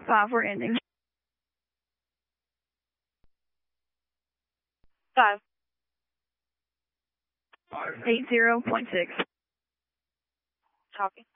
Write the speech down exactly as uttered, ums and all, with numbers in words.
Five, we're ending. Five. Eight zero point six. Copy.